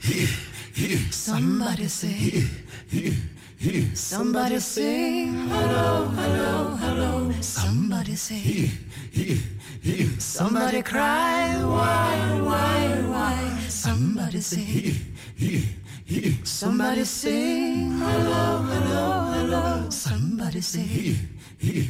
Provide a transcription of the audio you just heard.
Somebody sing. Somebody sing. Hello, hello, hello. Somebody sing. Somebody cry. Why? Somebody sing. Somebody sing. Hello, hello, hello. Somebody sing.